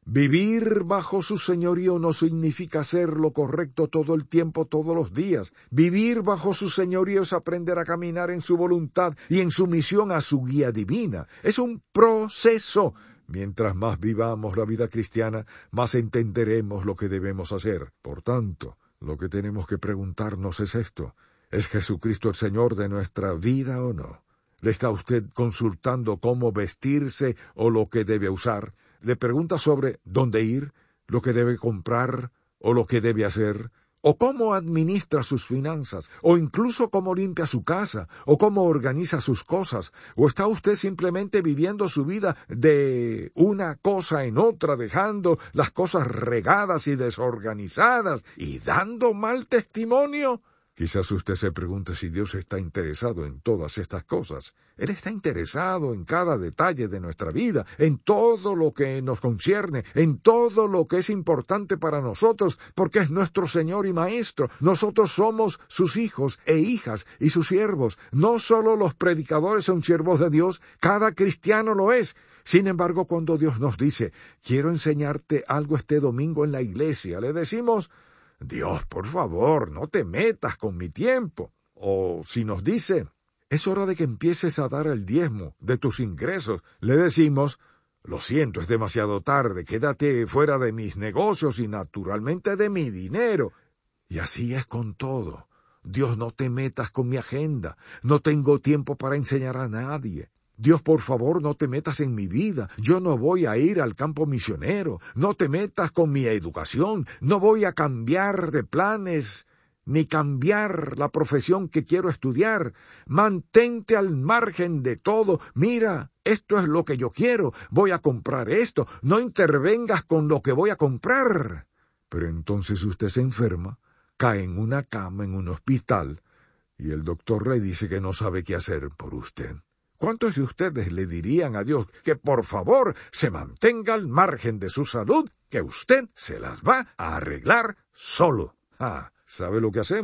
Vivir bajo su señorío no significa hacer lo correcto todo el tiempo, todos los días. Vivir bajo su señorío es aprender a caminar en su voluntad y en sumisión a su guía divina. Es un proceso. Mientras más vivamos la vida cristiana, más entenderemos lo que debemos hacer. Por tanto, lo que tenemos que preguntarnos es esto: ¿es Jesucristo el Señor de nuestra vida o no? ¿Le está usted consultando cómo vestirse o lo que debe usar? ¿Le pregunta sobre dónde ir, lo que debe comprar o lo que debe hacer? ¿O cómo administra sus finanzas? ¿O incluso cómo limpia su casa? ¿O cómo organiza sus cosas? ¿O está usted simplemente viviendo su vida de una cosa en otra, dejando las cosas regadas y desorganizadas y dando mal testimonio? Quizás usted se pregunte si Dios está interesado en todas estas cosas. Él está interesado en cada detalle de nuestra vida, en todo lo que nos concierne, en todo lo que es importante para nosotros, porque es nuestro Señor y Maestro. Nosotros somos sus hijos e hijas y sus siervos. No solo los predicadores son siervos de Dios, cada cristiano lo es. Sin embargo, cuando Dios nos dice: quiero enseñarte algo este domingo en la iglesia, le decimos: Dios, por favor, no te metas con mi tiempo. O si nos dice: es hora de que empieces a dar el diezmo de tus ingresos, le decimos: lo siento, es demasiado tarde, quédate fuera de mis negocios y naturalmente de mi dinero. Y así es con todo. Dios, no te metas con mi agenda, no tengo tiempo para enseñar a nadie. Dios, por favor, no te metas en mi vida. Yo no voy a ir al campo misionero. No te metas con mi educación. No voy a cambiar de planes, ni cambiar la profesión que quiero estudiar. Mantente al margen de todo. Mira, esto es lo que yo quiero. Voy a comprar esto. No intervengas con lo que voy a comprar. Pero entonces usted se enferma, cae en una cama en un hospital, y el doctor le dice que no sabe qué hacer por usted. ¿Cuántos de ustedes le dirían a Dios que por favor se mantenga al margen de su salud, que usted se las va a arreglar solo? ¿Sabe lo que hacemos?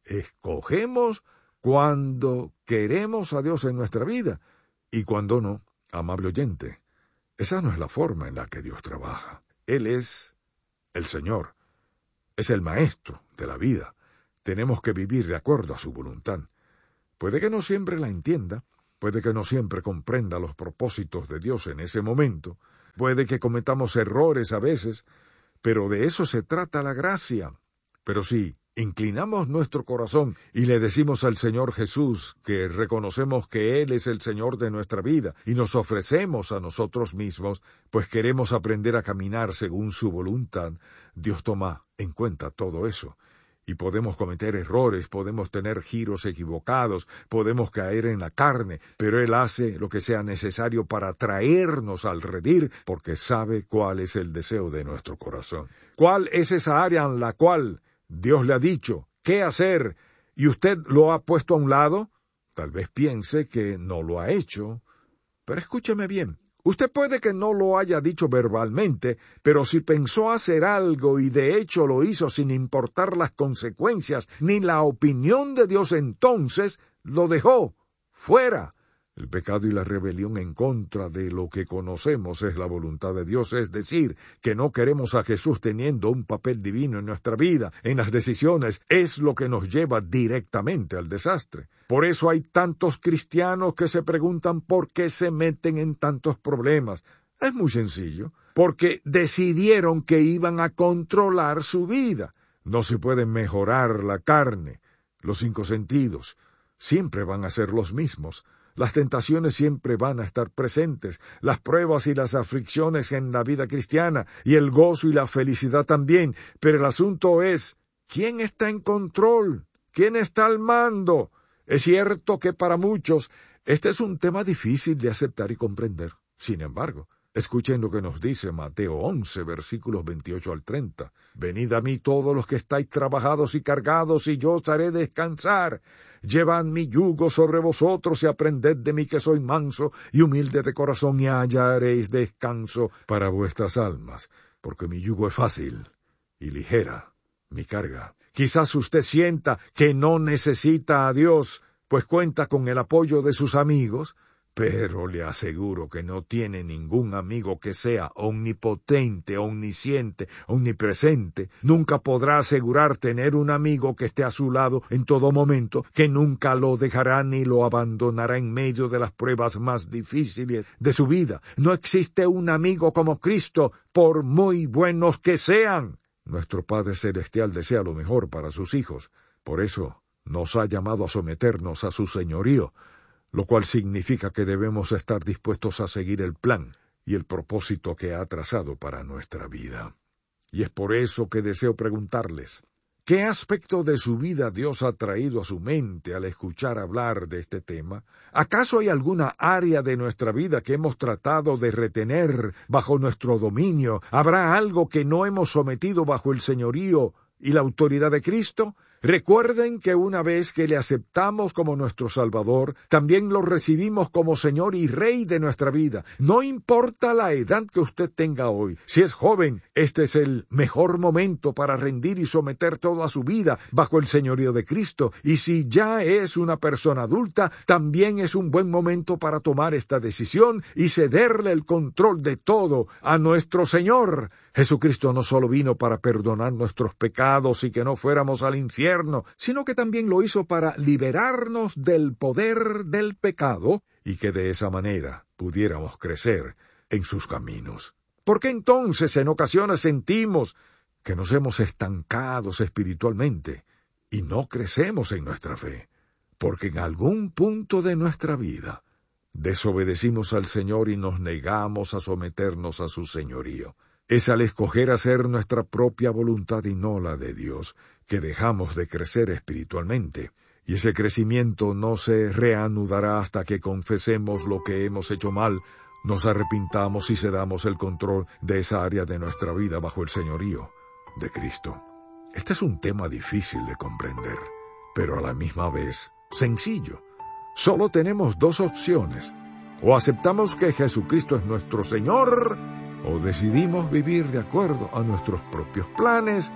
escogemos cuando queremos a Dios en nuestra vida y cuando no. Amable oyente, esa no es la forma en la que Dios trabaja. Él es el Señor, es el Maestro de la vida. Tenemos que vivir de acuerdo a su voluntad. Puede que no siempre la entienda, puede que no siempre comprenda los propósitos de Dios en ese momento, puede que cometamos errores a veces, pero de eso se trata la gracia. Pero si inclinamos nuestro corazón y le decimos al Señor Jesús que reconocemos que Él es el Señor de nuestra vida y nos ofrecemos a nosotros mismos, pues queremos aprender a caminar según su voluntad, Dios toma en cuenta todo eso. Y podemos cometer errores, podemos tener giros equivocados, podemos caer en la carne, pero Él hace lo que sea necesario para traernos al redil, porque sabe cuál es el deseo de nuestro corazón. ¿Cuál es esa área en la cual Dios le ha dicho qué hacer y usted lo ha puesto a un lado? Tal vez piense que no lo ha hecho, pero escúcheme bien. Usted puede que no lo haya dicho verbalmente, pero si pensó hacer algo y de hecho lo hizo sin importar las consecuencias ni la opinión de Dios, entonces lo dejó fuera. El pecado y la rebelión en contra de lo que conocemos es la voluntad de Dios, es decir, que no queremos a Jesús teniendo un papel divino en nuestra vida, en las decisiones, es lo que nos lleva directamente al desastre. Por eso hay tantos cristianos que se preguntan por qué se meten en tantos problemas. Es muy sencillo, porque decidieron que iban a controlar su vida. No se puede mejorar la carne, los 5 sentidos, siempre van a ser los mismos. Las tentaciones siempre van a estar presentes, las pruebas y las aflicciones en la vida cristiana, y el gozo y la felicidad también. Pero el asunto es, ¿quién está en control? ¿Quién está al mando? Es cierto que para muchos este es un tema difícil de aceptar y comprender. Sin embargo, escuchen lo que nos dice Mateo 11, versículos 28 al 30. Venid a mí todos los que estáis trabajados y cargados, y yo os haré descansar. Llevad mi yugo sobre vosotros y aprended de mí que soy manso y humilde de corazón, y hallaréis descanso para vuestras almas, porque mi yugo es fácil y ligera mi carga. Quizás usted sienta que no necesita a Dios, pues cuenta con el apoyo de sus amigos, pero le aseguro que no tiene ningún amigo que sea omnipotente, omnisciente, omnipresente. Nunca podrá asegurar tener un amigo que esté a su lado en todo momento, que nunca lo dejará ni lo abandonará en medio de las pruebas más difíciles de su vida. No existe un amigo como Cristo, por muy buenos que sean. Nuestro Padre Celestial desea lo mejor para sus hijos. Por eso nos ha llamado a someternos a su señorío, lo cual significa que debemos estar dispuestos a seguir el plan y el propósito que ha trazado para nuestra vida. Y es por eso que deseo preguntarles, ¿qué aspecto de su vida Dios ha traído a su mente al escuchar hablar de este tema? ¿Acaso hay alguna área de nuestra vida que hemos tratado de retener bajo nuestro dominio? ¿Habrá algo que no hemos sometido bajo el señorío y la autoridad de Cristo? Recuerden que una vez que le aceptamos como nuestro Salvador, también lo recibimos como Señor y Rey de nuestra vida. No importa la edad que usted tenga hoy. Si es joven, este es el mejor momento para rendir y someter toda su vida bajo el señorío de Cristo. Y si ya es una persona adulta, también es un buen momento para tomar esta decisión y cederle el control de todo a nuestro Señor. Jesucristo no solo vino para perdonar nuestros pecados y que no fuéramos al infierno, sino que también lo hizo para liberarnos del poder del pecado y que de esa manera pudiéramos crecer en sus caminos. ¿Por qué entonces en ocasiones sentimos que nos hemos estancado espiritualmente y no crecemos en nuestra fe? Porque en algún punto de nuestra vida desobedecimos al Señor y nos negamos a someternos a su señorío. Es al escoger hacer nuestra propia voluntad y no la de Dios, que dejamos de crecer espiritualmente, y ese crecimiento no se reanudará hasta que confesemos lo que hemos hecho mal, nos arrepintamos y cedamos el control de esa área de nuestra vida bajo el señorío de Cristo. Este es un tema difícil de comprender, pero a la misma vez sencillo. Solo tenemos 2 opciones: o aceptamos que Jesucristo es nuestro Señor, o decidimos vivir de acuerdo a nuestros propios planes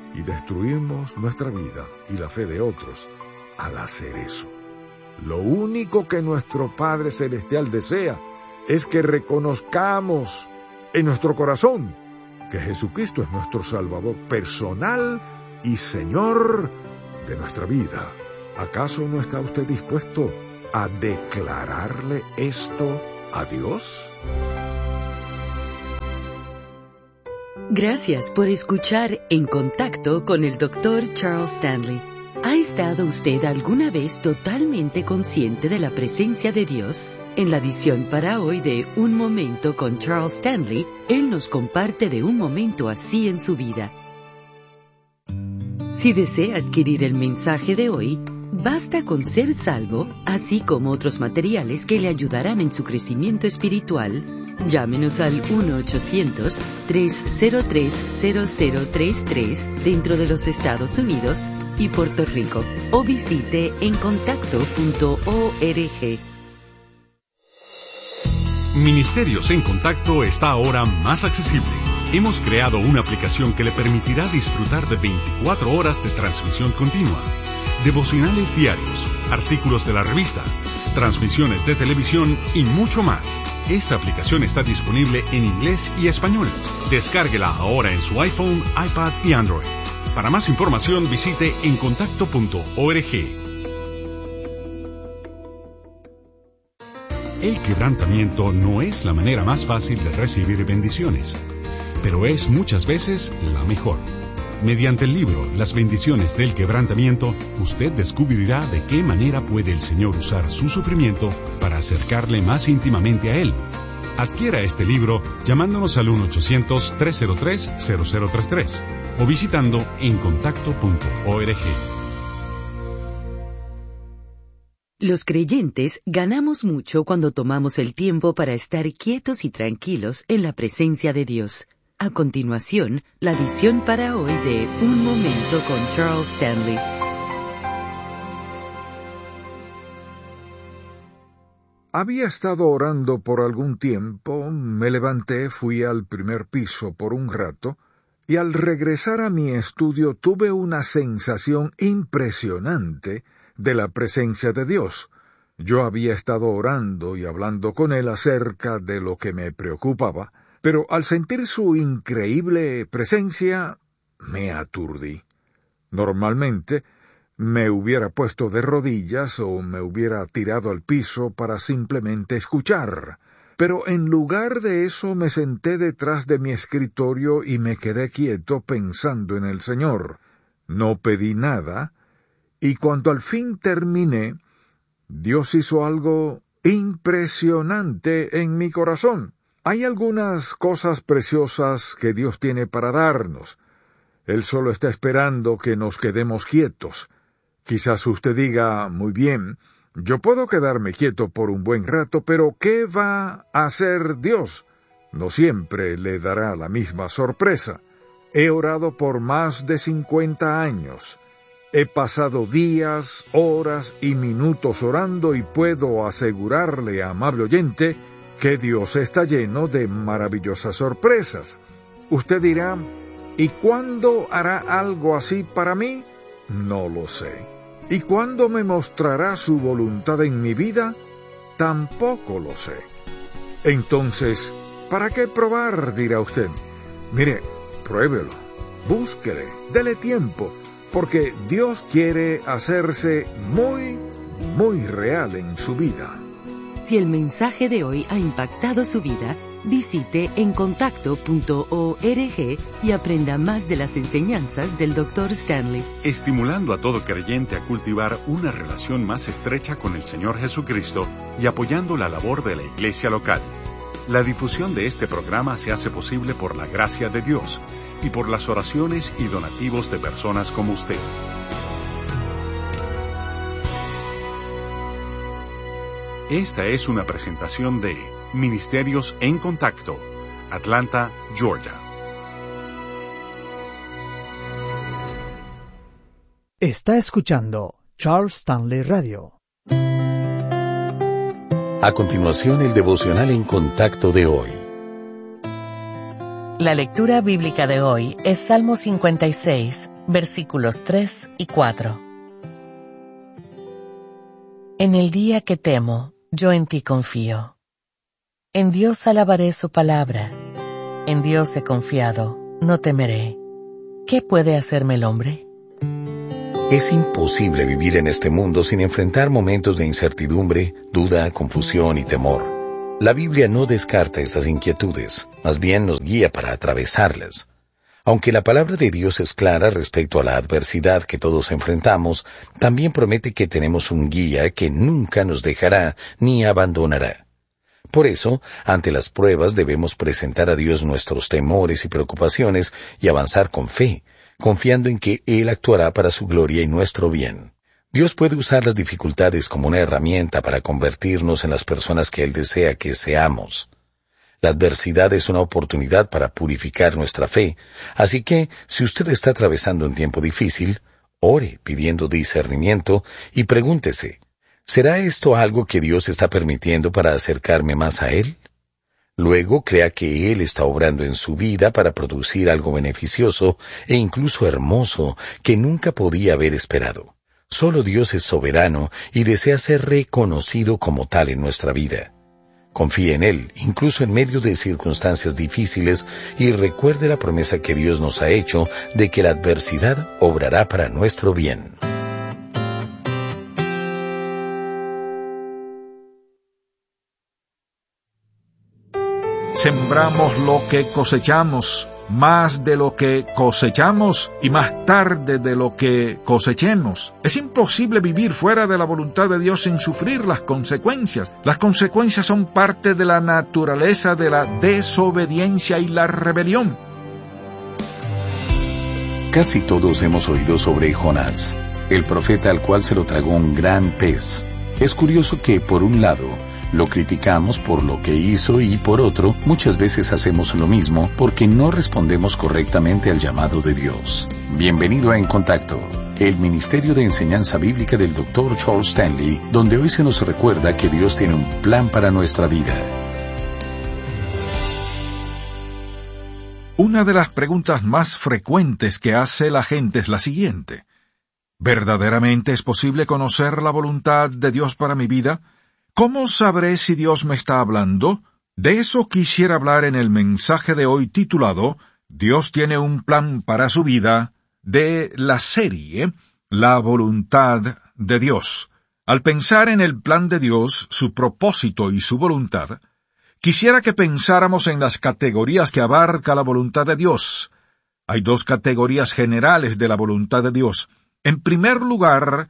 y destruimos nuestra vida y la fe de otros al hacer eso. Lo único que nuestro Padre Celestial desea es que reconozcamos en nuestro corazón que Jesucristo es nuestro Salvador personal y Señor de nuestra vida. ¿Acaso no está usted dispuesto a declararle esto a Dios? Gracias por escuchar En Contacto con el Dr. Charles Stanley. ¿Ha estado usted alguna vez totalmente consciente de la presencia de Dios? En la edición para hoy de Un Momento con Charles Stanley, él nos comparte de un momento así en su vida. Si desea adquirir el mensaje de hoy, basta con ser salvo, así como otros materiales que le ayudarán en su crecimiento espiritual. Llámenos al 1-800-303-0033 dentro de los Estados Unidos y Puerto Rico, o visite encontacto.org. Ministerios en Contacto está ahora más accesible. Hemos creado una aplicación que le permitirá disfrutar de 24 horas de transmisión continua, devocionales diarios, artículos de la revista, transmisiones de televisión y mucho más. Esta aplicación está disponible en inglés y español. Descárguela ahora en su iPhone, iPad y Android. Para más información visite encontacto.org. El quebrantamiento no es la manera más fácil de recibir bendiciones, pero es muchas veces la mejor. Mediante el libro Las bendiciones del quebrantamiento, usted descubrirá de qué manera puede el Señor usar su sufrimiento para acercarle más íntimamente a Él. Adquiera este libro llamándonos al 1-800-303-0033 o visitando encontacto.org. Los creyentes ganamos mucho cuando tomamos el tiempo para estar quietos y tranquilos en la presencia de Dios. A continuación, la edición para hoy de Un Momento con Charles Stanley. Había estado orando por algún tiempo, me levanté, fui al primer piso por un rato, y al regresar a mi estudio tuve una sensación impresionante de la presencia de Dios. Yo había estado orando y hablando con Él acerca de lo que me preocupaba, pero al sentir su increíble presencia, me aturdí. Normalmente, me hubiera puesto de rodillas o me hubiera tirado al piso para simplemente escuchar, pero en lugar de eso me senté detrás de mi escritorio y me quedé quieto pensando en el Señor. No pedí nada, y cuando al fin terminé, Dios hizo algo impresionante en mi corazón. Hay algunas cosas preciosas que Dios tiene para darnos. Él solo está esperando que nos quedemos quietos. Quizás usted diga, muy bien, yo puedo quedarme quieto por un buen rato, pero ¿qué va a hacer Dios? No siempre le dará la misma sorpresa. He orado por más de 50 años. He pasado días, horas y minutos orando y puedo asegurarle, amable oyente, que Dios está lleno de maravillosas sorpresas. Usted dirá, ¿y cuándo hará algo así para mí? No lo sé. ¿Y cuándo me mostrará su voluntad en mi vida? Tampoco lo sé. Entonces, ¿para qué probar? Dirá usted. Mire, pruébelo, búsquele, dele tiempo, porque Dios quiere hacerse muy, muy real en su vida. Si el mensaje de hoy ha impactado su vida, visite encontacto.org y aprenda más de las enseñanzas del Dr. Stanley. Estimulando a todo creyente a cultivar una relación más estrecha con el Señor Jesucristo y apoyando la labor de la iglesia local. La difusión de este programa se hace posible por la gracia de Dios y por las oraciones y donativos de personas como usted. Esta es una presentación de Ministerios en Contacto, Atlanta, Georgia. Está escuchando Charles Stanley Radio. A continuación, el devocional en contacto de hoy. La lectura bíblica de hoy es Salmo 56, versículos 3 y 4. En el día que temo, yo en ti confío. En Dios alabaré su palabra. En Dios he confiado, no temeré. ¿Qué puede hacerme el hombre? Es imposible vivir en este mundo sin enfrentar momentos de incertidumbre, duda, confusión y temor. La Biblia no descarta estas inquietudes, más bien nos guía para atravesarlas. Aunque la palabra de Dios es clara respecto a la adversidad que todos enfrentamos, también promete que tenemos un guía que nunca nos dejará ni abandonará. Por eso, ante las pruebas debemos presentar a Dios nuestros temores y preocupaciones y avanzar con fe, confiando en que Él actuará para su gloria y nuestro bien. Dios puede usar las dificultades como una herramienta para convertirnos en las personas que Él desea que seamos. La adversidad es una oportunidad para purificar nuestra fe, así que, si usted está atravesando un tiempo difícil, ore pidiendo discernimiento y pregúntese, ¿será esto algo que Dios está permitiendo para acercarme más a Él? Luego crea que Él está obrando en su vida para producir algo beneficioso e incluso hermoso que nunca podía haber esperado. Solo Dios es soberano y desea ser reconocido como tal en nuestra vida. Confíe en Él, incluso en medio de circunstancias difíciles, y recuerde la promesa que Dios nos ha hecho de que la adversidad obrará para nuestro bien. Sembramos lo que cosechamos, más de lo que cosechamos y más tarde de lo que cosechemos. Es imposible vivir fuera de la voluntad de Dios sin sufrir las consecuencias. Las consecuencias son parte de la naturaleza de la desobediencia y la rebelión. Casi todos hemos oído sobre Jonás, el profeta al cual se lo tragó un gran pez. Es curioso que, por un lado, lo criticamos por lo que hizo y por otro, muchas veces hacemos lo mismo porque no respondemos correctamente al llamado de Dios. Bienvenido a En Contacto, el Ministerio de Enseñanza Bíblica del Dr. Charles Stanley, donde hoy se nos recuerda que Dios tiene un plan para nuestra vida. Una de las preguntas más frecuentes que hace la gente es la siguiente: ¿verdaderamente es posible conocer la voluntad de Dios para mi vida? ¿Cómo sabré si Dios me está hablando? De eso quisiera hablar en el mensaje de hoy titulado Dios tiene un plan para su vida, de la serie La voluntad de Dios. Al pensar en el plan de Dios, su propósito y su voluntad, quisiera que pensáramos en las categorías que abarca la voluntad de Dios. Hay dos categorías generales de la voluntad de Dios. En primer lugar,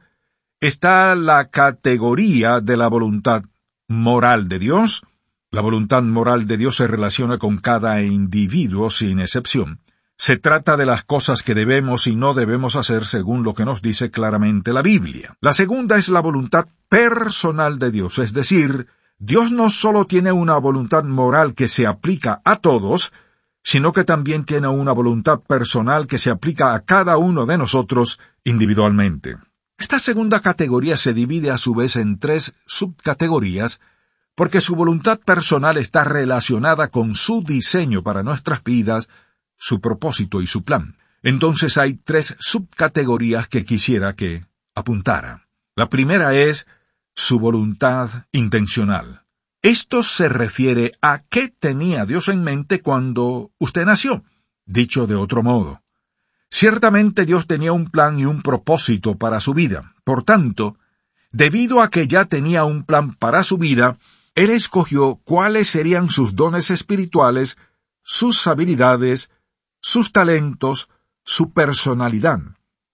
está la categoría de la voluntad moral de Dios. La voluntad moral de Dios se relaciona con cada individuo sin excepción. Se trata de las cosas que debemos y no debemos hacer según lo que nos dice claramente la Biblia. La segunda es la voluntad personal de Dios, es decir, Dios no solo tiene una voluntad moral que se aplica a todos, sino que también tiene una voluntad personal que se aplica a cada uno de nosotros individualmente. Esta segunda categoría se divide a su vez en tres subcategorías, porque su voluntad personal está relacionada con su diseño para nuestras vidas, su propósito y su plan. Entonces hay tres subcategorías que quisiera que apuntara. La primera es su voluntad intencional. Esto se refiere a qué tenía Dios en mente cuando usted nació. Dicho de otro modo, ciertamente Dios tenía un plan y un propósito para su vida. Por tanto, debido a que ya tenía un plan para su vida, Él escogió cuáles serían sus dones espirituales, sus habilidades, sus talentos, su personalidad.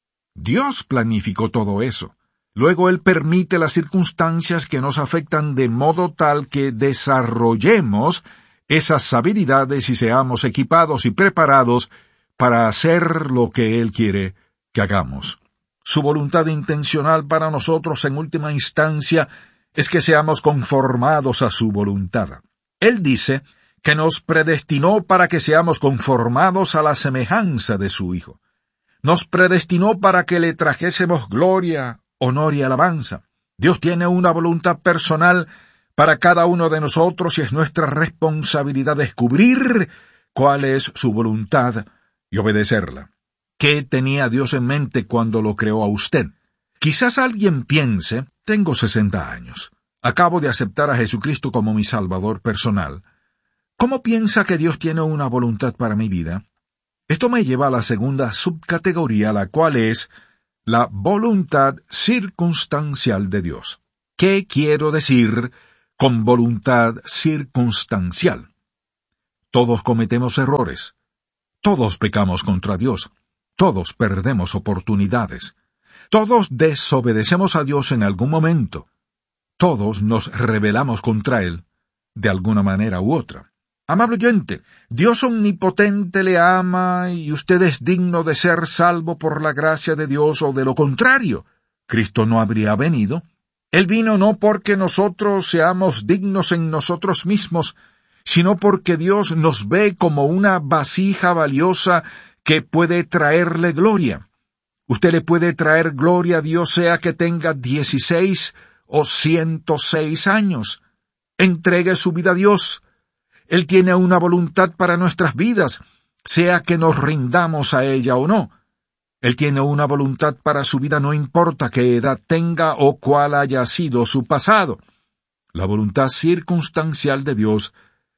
Dios planificó todo eso. Luego Él permite las circunstancias que nos afectan de modo tal que desarrollemos esas habilidades y seamos equipados y preparados para hacer lo que Él quiere que hagamos. Su voluntad intencional para nosotros en última instancia es que seamos conformados a su voluntad. Él dice que nos predestinó para que seamos conformados a la semejanza de su Hijo. Nos predestinó para que le trajésemos gloria, honor y alabanza. Dios tiene una voluntad personal para cada uno de nosotros y es nuestra responsabilidad descubrir cuál es su voluntad y obedecerla. ¿Qué tenía Dios en mente cuando lo creó a usted? Quizás alguien piense, tengo 60 años. Acabo de aceptar a Jesucristo como mi Salvador personal. ¿Cómo piensa que Dios tiene una voluntad para mi vida? Esto me lleva a la segunda subcategoría, la cual es la voluntad circunstancial de Dios. ¿Qué quiero decir con voluntad circunstancial? Todos cometemos errores. Todos pecamos contra Dios. Todos perdemos oportunidades. Todos desobedecemos a Dios en algún momento. Todos nos rebelamos contra Él, de alguna manera u otra. Amable oyente, Dios omnipotente le ama y usted es digno de ser salvo por la gracia de Dios, o de lo contrario, Cristo no habría venido. Él vino no porque nosotros seamos dignos en nosotros mismos, sino porque Dios nos ve como una vasija valiosa que puede traerle gloria. Usted le puede traer gloria a Dios sea que tenga 16 o 106 años. Entregue su vida a Dios. Él tiene una voluntad para nuestras vidas, sea que nos rindamos a ella o no. Él tiene una voluntad para su vida, no importa qué edad tenga o cuál haya sido su pasado. La voluntad circunstancial de Dios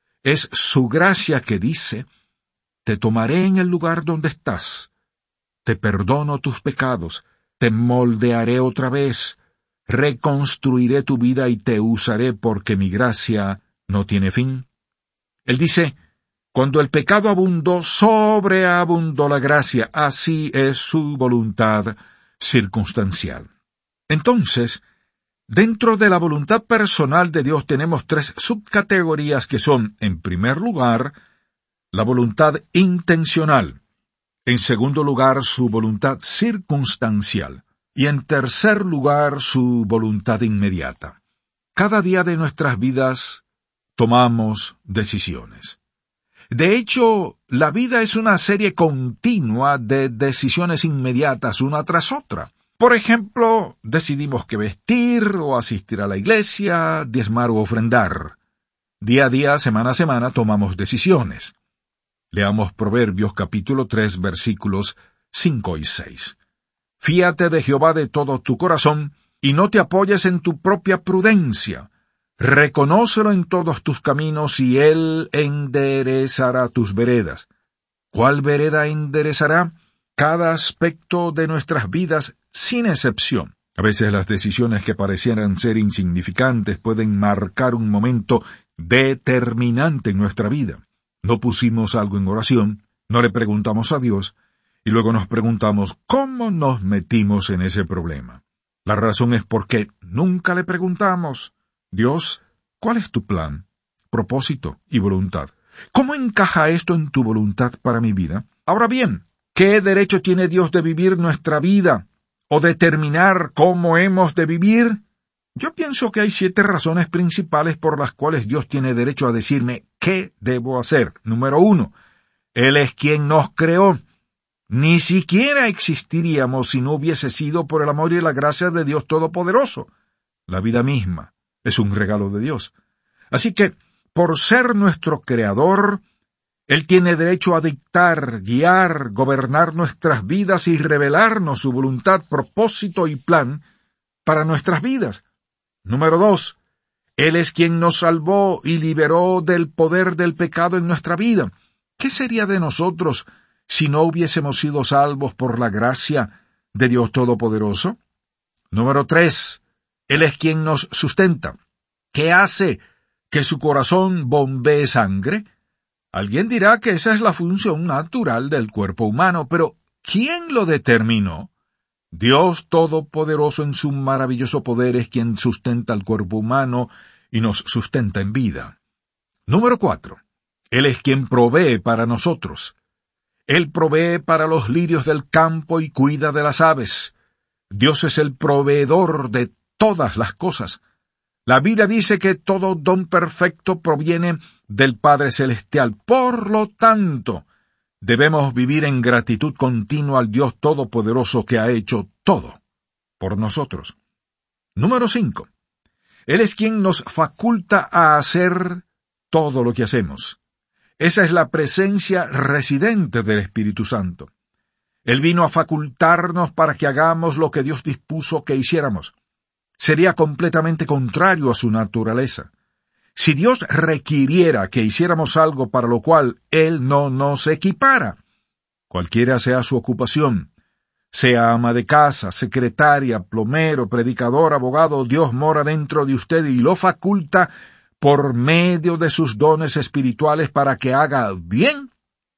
es su gracia que dice: te tomaré en el lugar donde estás, te perdono tus pecados, te moldearé otra vez, reconstruiré tu vida y te usaré porque mi gracia no tiene fin. Él dice: cuando el pecado abundó, sobreabundó la gracia. Así es su voluntad circunstancial. Entonces, dentro de la voluntad personal de Dios tenemos 3 subcategorías que son, en primer lugar, la voluntad intencional, en segundo lugar, su voluntad circunstancial, y en tercer lugar, su voluntad inmediata. Cada día de nuestras vidas tomamos decisiones. De hecho, la vida es una serie continua de decisiones inmediatas una tras otra. Por ejemplo, decidimos qué vestir o asistir a la iglesia, diezmar o ofrendar. Día a día, semana a semana, tomamos decisiones. Leamos Proverbios capítulo 3, versículos 5 y 6. Fíate de Jehová de todo tu corazón, y no te apoyes en tu propia prudencia. Reconócelo en todos tus caminos, y Él enderezará tus veredas. ¿Cuál vereda enderezará? Cada aspecto de nuestras vidas, sin excepción. A veces las decisiones que parecieran ser insignificantes pueden marcar un momento determinante en nuestra vida. No pusimos algo en oración, no le preguntamos a Dios, y luego nos preguntamos cómo nos metimos en ese problema. La razón es porque nunca le preguntamos: Dios, ¿cuál es tu plan, propósito y voluntad? ¿Cómo encaja esto en tu voluntad para mi vida? Ahora bien, ¿qué derecho tiene Dios de vivir nuestra vida o determinar cómo hemos de vivir? Yo pienso que hay 7 razones principales por las cuales Dios tiene derecho a decirme qué debo hacer. Número 1, Él es quien nos creó. Ni siquiera existiríamos si no hubiese sido por el amor y la gracia de Dios Todopoderoso. La vida misma es un regalo de Dios. Así que, por ser nuestro Creador, Él tiene derecho a dictar, guiar, gobernar nuestras vidas y revelarnos su voluntad, propósito y plan para nuestras vidas. Número 2, Él es quien nos salvó y liberó del poder del pecado en nuestra vida. ¿Qué sería de nosotros si no hubiésemos sido salvos por la gracia de Dios Todopoderoso? Número 3, Él es quien nos sustenta. ¿Qué hace que su corazón bombee sangre? Alguien dirá que esa es la función natural del cuerpo humano, pero ¿quién lo determinó? Dios Todopoderoso en su maravilloso poder es quien sustenta al cuerpo humano y nos sustenta en vida. Número 4, Él es quien provee para nosotros. Él provee para los lirios del campo y cuida de las aves. Dios es el proveedor de todas las cosas. La Biblia dice que todo don perfecto proviene del Padre Celestial. Por lo tanto, debemos vivir en gratitud continua al Dios Todopoderoso que ha hecho todo por nosotros. Número 5. Él es quien nos faculta a hacer todo lo que hacemos. Esa es la presencia residente del Espíritu Santo. Él vino a facultarnos para que hagamos lo que Dios dispuso que hiciéramos. Sería completamente contrario a su naturaleza. Si Dios requiriera que hiciéramos algo para lo cual Él no nos equipara, cualquiera sea su ocupación, sea ama de casa, secretaria, plomero, predicador, abogado, Dios mora dentro de usted y lo faculta por medio de sus dones espirituales para que haga bien,